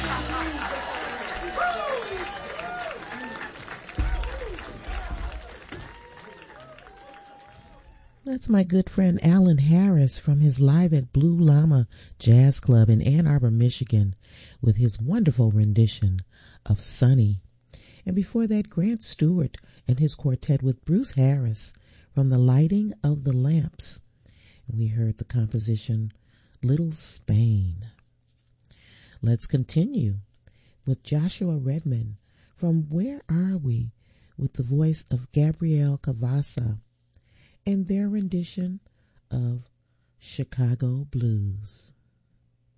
That's my good friend Alan Harris from his Live at Blue Llama Jazz Club in Ann Arbor, Michigan, with his wonderful rendition of Sunny. And before that, Grant Stewart and his quartet with Bruce Harris from The Lighting of the Lamps. And we heard the composition Little Spain. Let's continue with Joshua Redman from Where Are We, with the voice of Gabrielle Cavassa and their rendition of Chicago Blues.